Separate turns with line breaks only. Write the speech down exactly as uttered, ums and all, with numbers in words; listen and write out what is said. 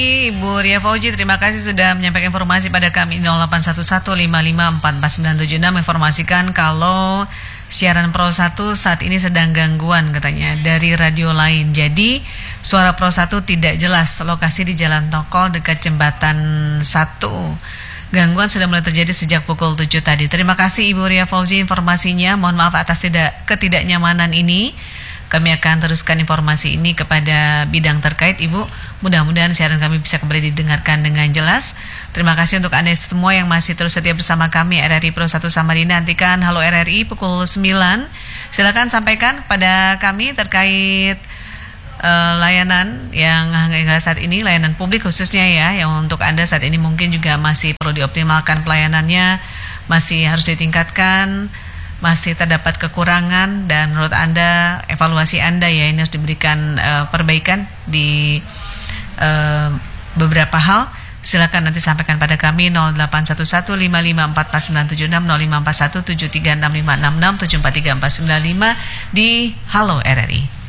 Ibu Ria Fauji, terima kasih sudah menyampaikan informasi pada kami. Nol delapan satu satu lima lima empat empat sembilan tujuh enam informasikan kalau siaran Pro satu saat ini sedang gangguan katanya dari radio lain. Jadi suara Pro satu tidak jelas. Lokasi di Jalan Tokol dekat Jembatan satu. Gangguan sudah mulai terjadi sejak pukul tujuh tadi. Terima kasih Ibu Ria Fauzi informasinya. Mohon maaf atas tidak ketidaknyamanan ini. Kami akan teruskan informasi ini kepada bidang terkait, Ibu. Mudah-mudahan siaran kami bisa kembali didengarkan dengan jelas. Terima kasih untuk Anda semua yang masih terus setia bersama kami R R I Pro satu Samarinda. Nantikan Halo R R I pukul sembilan. Silakan sampaikan pada kami terkait uh, layanan yang hingga saat ini, layanan publik khususnya ya, yang untuk Anda saat ini mungkin juga masih perlu dioptimalkan pelayanannya, masih harus ditingkatkan, masih terdapat kekurangan, dan menurut Anda, evaluasi Anda ya ini harus diberikan uh, perbaikan di uh, beberapa hal. Silakan nanti sampaikan pada kami nol delapan satu satu lima lima empat empat sembilan tujuh enam, nol lima empat satu tujuh tiga enam lima enam enam, tujuh empat tiga empat sembilan lima di Halo R R I.